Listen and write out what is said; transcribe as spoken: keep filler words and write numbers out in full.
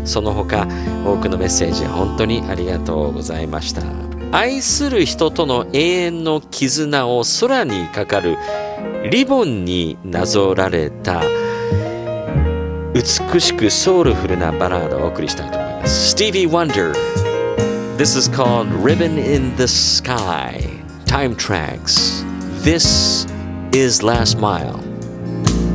その他多くのメッセージ本当にありがとうございました。愛する人との永遠の絆を空にかかるリボンになぞられた美しくソウルフルなバラードをお送りしたいと思います。 Stevie Wonder, This is called Ribbon in the Sky. Time Tracks, This is Last Mile.